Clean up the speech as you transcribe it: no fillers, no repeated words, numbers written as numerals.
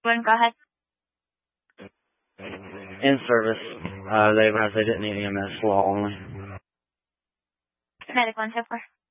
Go ahead. In service. They didn't need EMS, law only. Medical 154.